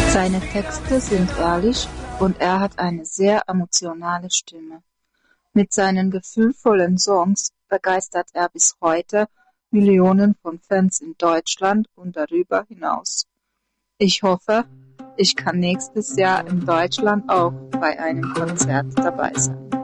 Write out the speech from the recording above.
Seine Texte sind ehrlich und er hat eine sehr emotionale Stimme. Mit seinen gefühlvollen Songs begeistert er bis heute Millionen von Fans in Deutschland und darüber hinaus. Ich hoffe, ich kann nächstes Jahr in Deutschland auch bei einem Konzert dabei sein.